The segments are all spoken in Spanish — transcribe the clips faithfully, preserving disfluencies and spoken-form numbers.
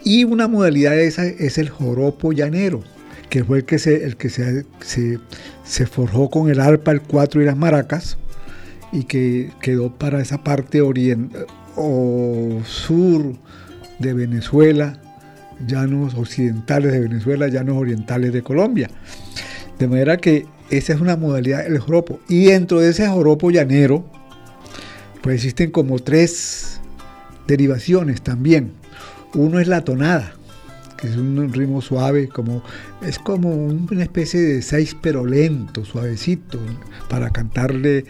Y una modalidad de esa es el joropo llanero, que fue el que se, el que se, se, se forjó con el arpa, el cuatro y las maracas, y que quedó para esa parte oriental o sur de Venezuela, llanos occidentales de Venezuela, llanos orientales de Colombia. De manera que esa es una modalidad del joropo. Y dentro de ese joropo llanero, pues existen como tres derivaciones también. Uno es la tonada, que es un ritmo suave, como, es como una especie de seis pero lento, suavecito, para cantarle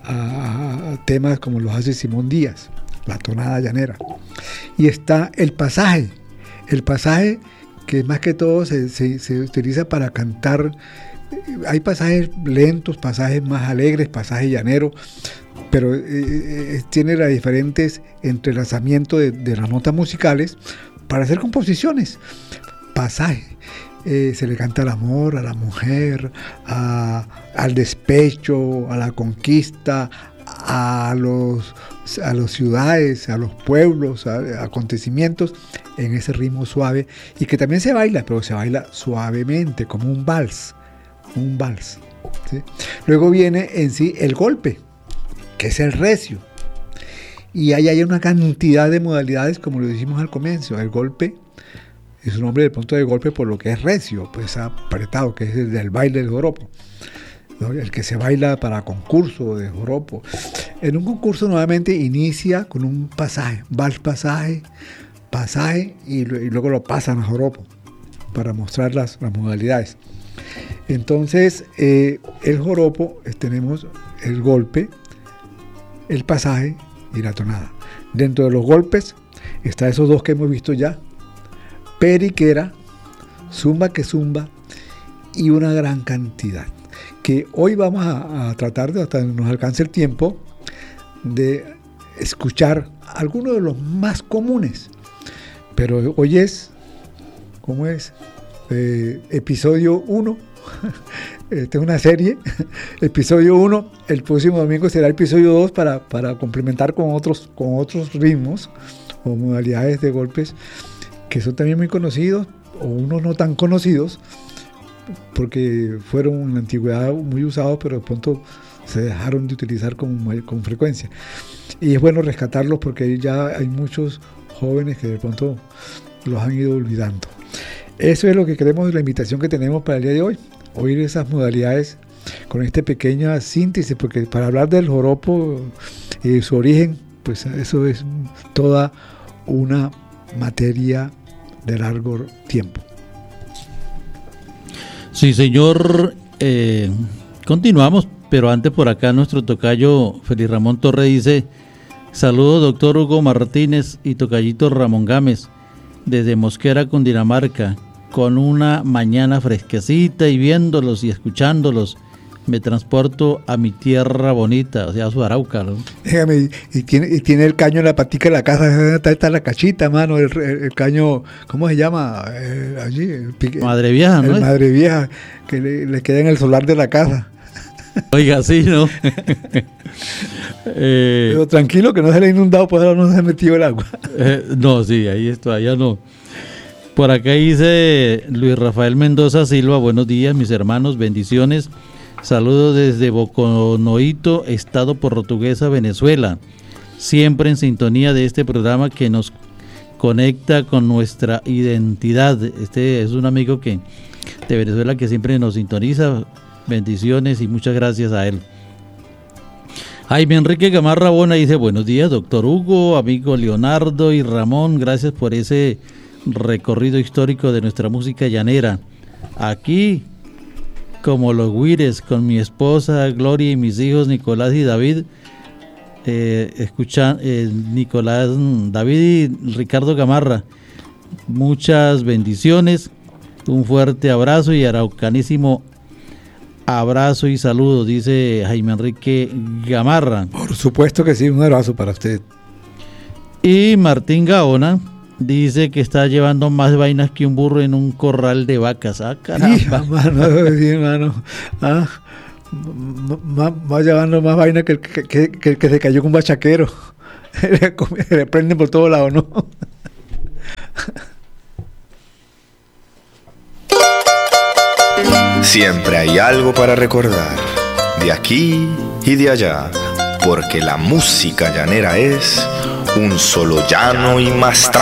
a, a temas como los hace Simón Díaz, la tonada llanera. Y está el pasaje, el pasaje que más que todo se, se, se utiliza para cantar. Hay pasajes lentos, pasajes más alegres, pasajes llaneros, pero eh, eh, tiene los diferentes entrelazamientos de, de las notas musicales para hacer composiciones. Pasaje, eh, se le canta al amor, a la mujer, a, al despecho, a la conquista, a los a las ciudades, a los pueblos, a, a acontecimientos en ese ritmo suave, y que también se baila, pero se baila suavemente, como un vals, un vals, ¿sí? Luego viene en sí el golpe, que es el recio, y ahí hay una cantidad de modalidades, como lo dijimos al comienzo. El golpe es un nombre de punto de golpe por lo que es recio, pues apretado, que es el del baile del joropo, ¿no? El que se baila para concurso de joropo. En un concurso nuevamente inicia con un pasaje, vals pasaje, pasaje, y, y luego lo pasan a joropo para mostrar las, las modalidades. Entonces, eh, el joropo, eh, tenemos el golpe, el pasaje y la tonada. Dentro de los golpes está esos dos que hemos visto ya: periquera, zumba que zumba, y una gran cantidad que hoy vamos a, a tratar de, hasta nos alcance el tiempo, de escuchar algunos de los más comunes. Pero hoy es, ¿cómo es? Eh, episodio uno. Esta es una serie, episodio uno. El próximo domingo será el episodio dos para, para complementar con otros, con otros ritmos o modalidades de golpes que son también muy conocidos, o unos no tan conocidos, porque fueron en la antigüedad muy usados, pero de pronto se dejaron de utilizar con, con frecuencia. Y es bueno rescatarlos porque ya hay muchos jóvenes que de pronto los han ido olvidando. Eso es lo que queremos, la invitación que tenemos para el día de hoy, oír esas modalidades con esta pequeña síntesis, porque para hablar del joropo y su origen, pues eso es toda una materia de largo tiempo. Sí, señor. Eh, continuamos, pero antes por acá nuestro tocayo Félix Ramón Torre dice: saludos doctor Hugo Martínez y tocayito Ramón Gámez desde Mosquera, Cundinamarca, con una mañana fresquecita, y viéndolos y escuchándolos me transporto a mi tierra bonita, o sea, a su Arauca, ¿no? Dígame, y tiene, y tiene el caño en la patica de la casa, está, está la cachita, mano, el, el, el caño, ¿cómo se llama? Eh, allí, el pique, Madre Vieja, ¿no? El Madre Vieja, que le, le queda en el solar de la casa. Oiga, sí, ¿no? eh, Pero tranquilo, que no se le ha inundado, pues ahora no se ha metido el agua. eh, no, sí, ahí está, allá no. Por acá dice Luis Rafael Mendoza Silva: buenos días, mis hermanos, bendiciones. Saludos desde Boconoito, estado Portuguesa, Venezuela. Siempre en sintonía de este programa que nos conecta con nuestra identidad. Este es un amigo que de Venezuela que siempre nos sintoniza. Bendiciones y muchas gracias a él. Jaime Enrique Gamarra Bona dice: buenos días, doctor Hugo, amigo Leonardo y Ramón. Gracias por ese recorrido histórico de nuestra música llanera. Aquí, como los güires, con mi esposa Gloria y mis hijos Nicolás y David, eh, escuchan eh, Nicolás, David y Ricardo Gamarra. Muchas bendiciones, un fuerte abrazo y araucanísimo abrazo y saludos, dice Jaime Enrique Gamarra. Por supuesto que sí, un abrazo para usted. Y Martín Gaona dice que está llevando más vainas que un burro en un corral de vacas. Ah, caramba. Hija, mano, sí, mano. Ah, va llevando más vainas que el que, que, que, que se cayó con un bachaquero. Le prenden por todos lados, ¿no? Siempre hay algo para recordar, de aquí y de allá, porque la música llanera es un solo llano y más